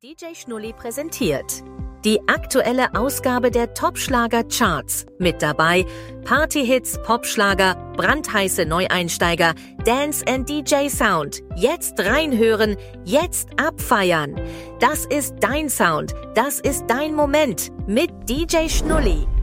DJ Schnulli präsentiert die aktuelle Ausgabe der Top-Schlager-Charts. Mit dabei Partyhits, Popschlager, brandheiße Neueinsteiger, Dance and DJ Sound. Jetzt reinhören, jetzt abfeiern. Das ist dein Sound, das ist dein Moment mit DJ Schnulli.